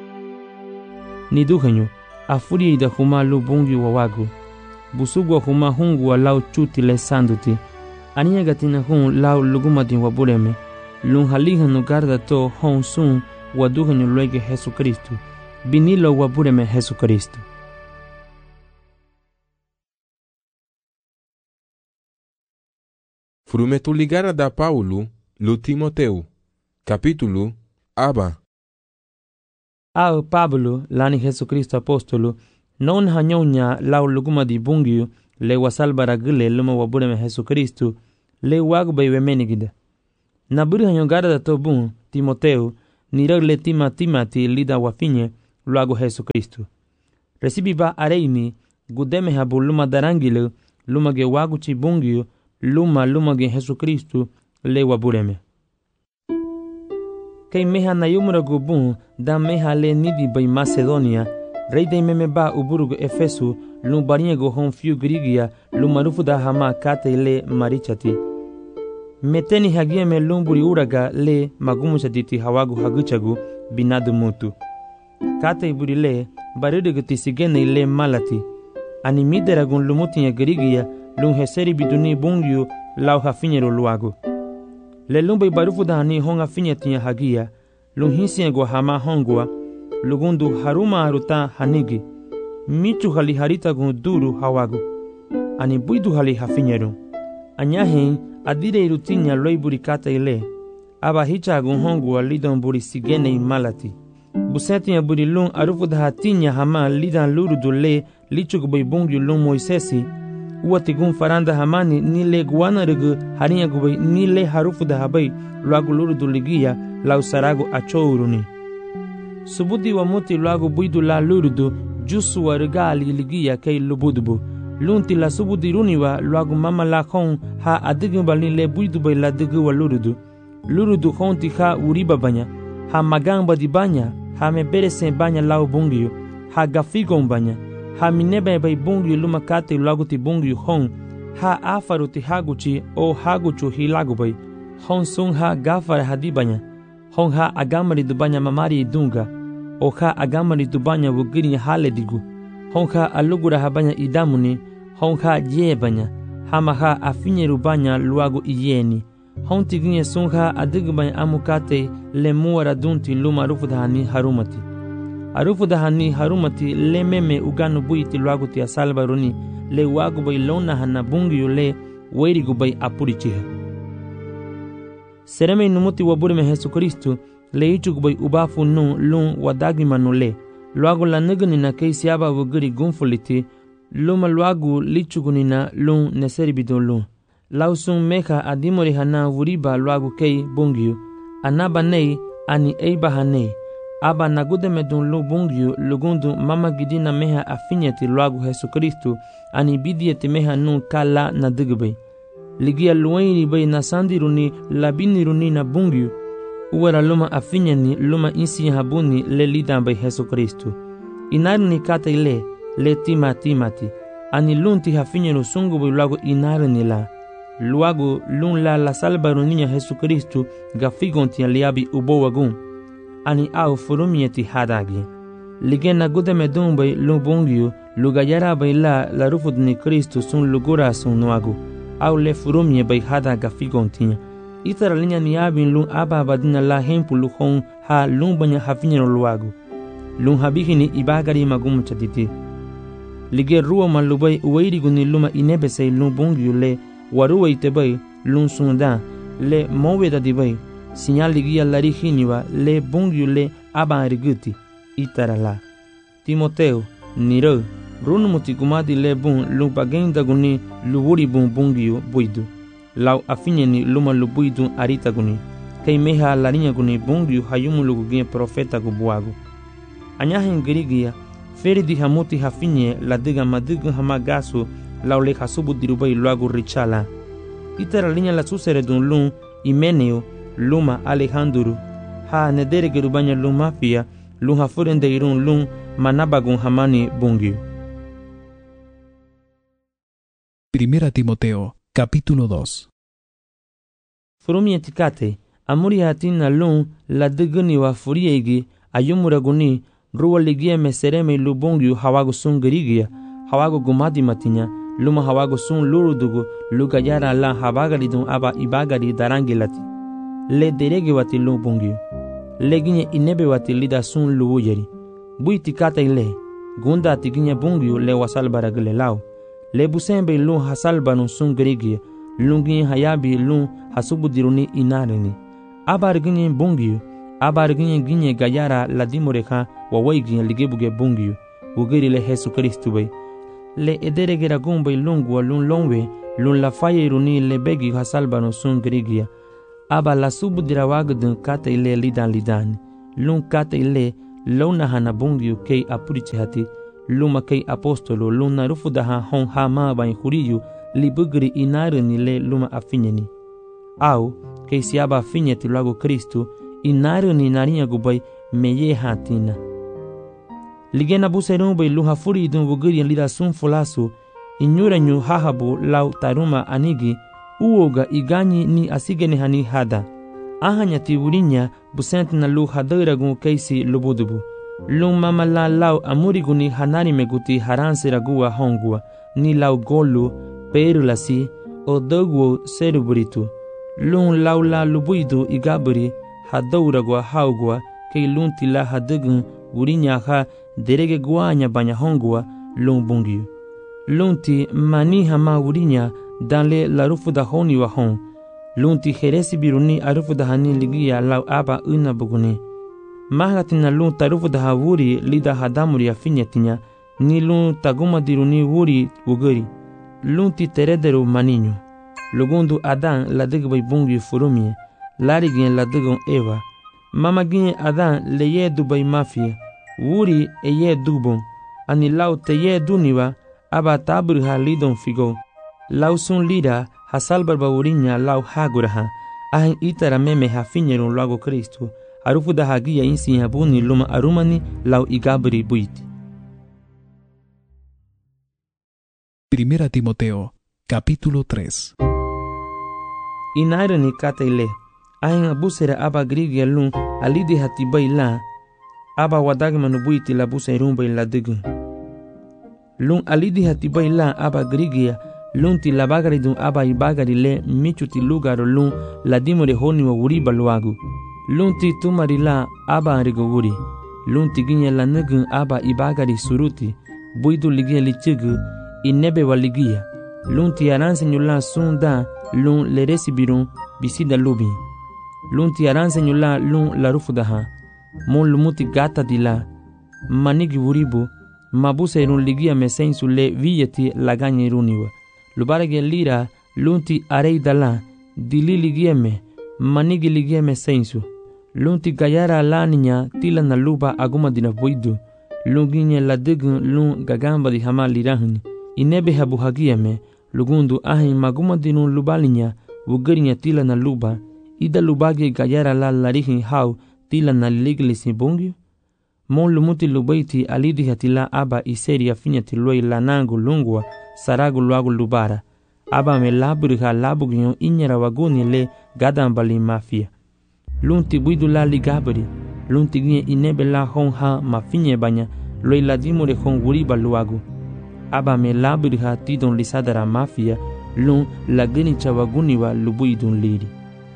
Ni duhenyo. Afuri da huma lu bungi wawagu. Busugwa huma hungu wa lau chuti le sanduti. Aniya gatina hun lau lugumati wabureme. Lun haliha no garda to hon sun waduhanyo luege Jesu Kristo. Binilo wabureme Jesu Kristo. Frumetu ligara da Paulo, lu Timoteu. Capítulo Aba. Ao Pablo, lani Jesucristo apóstolo, non hanyonya lau luguma di bungyu, le wasalbara gile luma wabureme Jesucristo, le wagu baiwe menigida. Naburi hanyongara da tobun, Timoteo, nirag le tima timati lida wafinye, luagu Jesucristo. Recibi ba areimi, gudeme habu luma darangile, luma ge wagu chi bungyu, luma luma ge Jesucristo, le wabureme. Kei meha na yumura gubun, da meha le nidi bai Macedonia, rei de meme ba uburugu Efesu, lum bariego hon fiu grigia, lum marufu da hama kate le marichati. Meteni hagia me lumburi uraga le magumuchatiti hawagu haguchagu, binadu mutu. Kate iburi le, barirugu tisigene le malati. Ani mideragun lumutinha grigia, lum heseri biduni bungyu, lau hafinero luagu. Le lumbai barufu da hani honga finyetinha hagia, lum hinsiego hama hongua, lugundu haruma haruta hanigi. Michu hali harita gun duru hawagu. Ani buidu hali hafinyeru. Anyahin adire irutinya loi burikata ile. Aba hicha gun hongua lidon buri sigene imalati. Busetinya buri lung arufu da hatinya hama lidan lurudu le lichuk bai bungyu lung Moisesi. Uati gun faranda hamani ni le guana rugu harinya gubai ni le harufu da habai luagu lurudu ligia lau saragu achouruni. Subudi wa muti luagu buidu la lurudu jusu wa regali ligia kei lubudubu. Lunti la subudi runiwa luagu mama la kong ha adigubal ni le buidu bai la digu wa lurudu. Lurudu konti ha uriba banya, ha magamba di banya, ha mebere sen banya lau bungyu, ha gafigon banya. Ha minebe bai bungyu luma kate luagu ti bungyu hong, ha afaru ti haguchi o haguchu hilagu bai, hong sung ha gafara hadibanya, hong ha agamari dubanya mamari idunga, o ha agamari dubanya wugiri hale digu, hong ha alugura habanya idamuni, hong ha yebanya, hama ha afinyeru banya luagu iyeni, hong tiginye sung ha adigubanya amukate le muara dunti luma rufudhani harumati. Arufu da hani harumati le meme uganu buiti luagu ti asalba runi le wagu bai lona hana bungiyu le weirigu bai apurichiha. Sereme inumuti waburi me Jesucristo le ichugu bai ubafu nu lun wadagi manu le luagu la nigani na kei siaba wugiri gunfuliti luma luagu lichugu nina lun neseri bidon lun. Lausun meha adimori hana wuriba luagu kei bungiyu anaba nei ani eiba hanei. Aba nagude medun lu bungyu lugundu mama gidina meha afinyeti luagu Jesucristo ani bidieti meha nun kala na digbe. Ligia luenri bay na sandiruni labiniruni na bungyu. Uwara luma afinyeni luma insi habuni le lidan bay Jesucristo. Inarni kata ile le tima timati. Ani lunti hafinyenu sungu bay luagu inarni la. Luagu lun la la salbaruninya Jesucristo gafigonti aliabi ubo wagun. Ani au furumieti hadagi. Ligena gude medumbai lubungyu lugayara bai la la rufudni Cristo sun lugura sun nuagu. Au le furumie bai hadaga figontinya. Itara linya ni abin lung aba badina la hempu luhong ha lumbanya hafinyano luagu. Lung habihini ibagari magumu chatiti. Lige ruwa malubai uwairigu ni luma inebesei lubungyu le waruwa itebai lung sunda le moweda dibai. Sinyal ligia larihiniwa le bungyu le abanriguti itara la. Timoteo, niro, runumuti kumadi le bun lupagenda guni luburi bun bungyu buidu. Lau afinyeni luma lubuidu arita guni. Kei meha larinya guni bungyu hayumu lugugia profeta gubuagu. Anyahen girigia, feri di hamuti hafinye la diga madigu hamagasu lau le hasubu dirubai luagu richala. Itara linya la susere dun lun Imeneo luma Alejandro ha nedere gerubanya lum mafia lum hafurende irun lum manabagun hamani bungyu. Primera Timoteo, capítulo dos. Furumi etikate, amuri hatina lum la diguni wa furiegi ayumuraguni ruwa ligia mesereme lubungyu hawagu sun gerigia hawagu gumadi matinya luma hawagu sun lurudugu lugayara la habagari dun aba ibagari darangilati. Le derege wati lu bungyu. Le ginye inebe wati lida sun luwu yeri. Bui tikata ile. Gunda tiginye bungyu le wasal baragile lao. Le busembe lu hasal banu sun gerigia. Lungi hayabi lu hasubu diruni inareni. abar ginye bongyu abar ginye ginye gayara la dimore kha wa wai ginye ligebuge bongyu wugeri le Jesu Kristu bay le edere gera gumbay lungu lun longwe lun la faye runi le begi ha salbano sun grigia aba la subu dirawagdun kata ile lidan lidan lun kata ile lona hana bongyu kei apuriche hati luma kei apostolo luna rufudaha hon ha ma ban huriyu libugri inarni le luma afinyeni au kei siaba afinyeti lago Kristu inarni narinha gubay meye hatina ligena buserun bay luha furi dun wugri lida sun fulasu inyura nyu hahabu lau taruma anigi uoga igani ni asigene hani hada ahanya tiwurinya busent na lu hadara gun keisi lubudubu lum mama la lau amuriguni hanari meguti haranse ragua hongua ni lau golu perulasi o doguo seruburitu lum lau la lubuidu igaburi hadauragua haugua kei lunti la hadagun wurinya ha derege guanya banya hongua lum bungiu lunti mani hama wurinya danle la rufu da honi wa hon lunti heresi biruni arufu da hani ligia lau aba una buguni mahatina lun tarufu da hawuri lida hadamuri afinyetinya ni lun taguma diruni wuri wugari lunti terederu maninyo lugundu adan la digbai bungi furumie larigin la digon eva mama gin adan leye dubai mafia wuri eye dubon ani lau teye duniwa aba tabur ha lidon figo lau sun lida hasalbar bawurinya lau haguraha ahin itara meme ha finyerun lago Kristu arufu da hagia insi habuni luma arumani lau igabri buiti. Primera Timoteo, capítulo tres. Inairani kataile ahin abusera aba grigia lun alidi hatibai la aba wadagmanu buiti la buserumba la digun lun alidi hatibai la aba grigia lunti la bagari dun aba ibagari le michuti lugaro lun la dimore honi wa wuri baluagu lunti tumari la aba arigo wuri lunti ginye la nugun aba ibagari suruti buidu ligia lichigu inebe wa ligia lunti aranse nyula sunda lun le resibirun bisida lubi lunti aranse nyula lun la rufudaha mon lumuti gata dila manigi wuribu mabuse irun ligia mesensu le viyeti laganye runiwa lubarage lira lunti arei dala dili ligieme manigi ligieme sensu lunti gayara laninya tila na luba aguma dina voidu lunginye la digun lun gagamba di hama lirahuni inebe habu hagieme lugundu ahin maguma dinu lubalinya wugarinya tila na luba ida lubage gayara la larihin hau tila na liglisi bungyu mon lumuti lubaiti alidi hatila aba iseri afinyati loi lanangu lungwa saragu luagu lubara aba me laburiha labugyo inyara waguni le gadambali mafia lunti buidu la ligabri lunti ginye inebe la hon ha mafinye banya loi ladimure hon wuriba luagu aba me laburiha tidon lisadara mafia lun lagini chawaguni wa lubuidun liri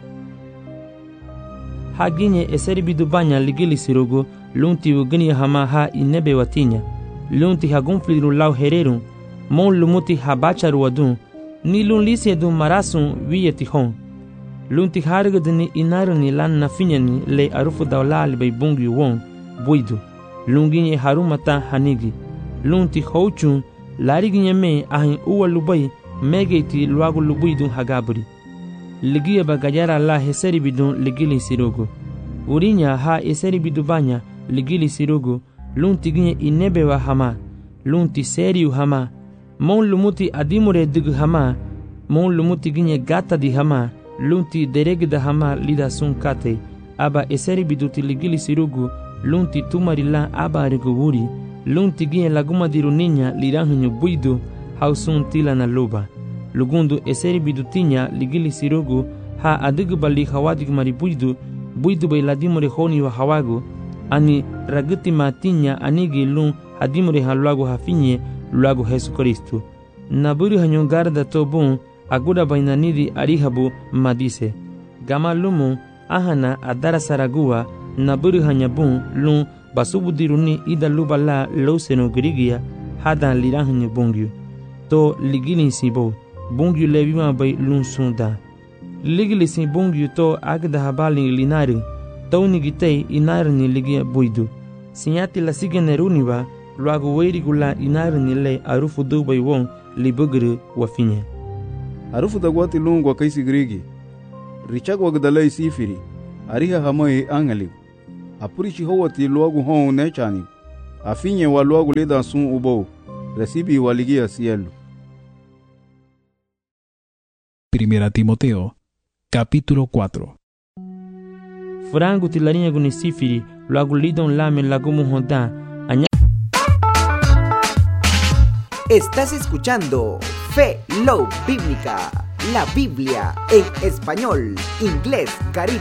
haginye eseri bidu banya ligili sirogo lunti ugini hama ha inebe watinya lunti hagunfliru lau hererun mon lumuti habacharu wadun ni lun lisi edun marasun wiyeti hon lunti hargadini inaruni lan nafinyani le arufu dawlali bay bungi won buidu lunginye harumata hanigi lunti houchun lariginye me ahin uwa lubay megeiti luagu lubuidun hagaburi ligiya bagayara la heseri bidun ligili sirogo urinya ha eseri bidubanya ligili sirogo lunti ginye inebe wa hama lunti seriu hama mon lumuti adimure digu hama mon lumuti ginye gata di hama lunti deregda hama lida sun kate aba eseri biduti ligili sirogo lunti tumari la aba rigo wuri lunti ginye laguma diru ninya liranhunyu buidu hausun tila na luba lugundu eseri bidutinya ligili sirogo ha adigu bali hawadig mari buidu buidu bay ladimure honi wa hawagu ani raguti matinya anigi lun hadimure haluagu hafinye luagu Jesu Kristu naburi hanyon garda tobun aguda bainanidi arihabu madise gama lumu ahana adara saragua naburi hanyabun lun basubudiruni ida lubala loseno grigia hadan lirahanyo bungyu to ligilin sibo bungyu levima bay lun sunda Ligli sin bung yuto agda habalin linare, tauni gitei inare ni ligia buidu. Sinyati la sigeneruniba, luago weiri gula inare ni le arufu duba iwon libugru wafinya. Arufu dagwati lungu wakaisi grigi. Richag wagdalai sifiri, ariha hamai angaliu. Apurichi hawati luagu hon nechani. Afinye wa luagu leda sun ubo, recibi waligia cielo. Primera Timoteo, capítulo cuatro. Frango tilarinha gunisifiri, luagu lidon lame lagumu honda. Estás escuchando Fe Love Bíblica, la Biblia en español, inglés, caribe.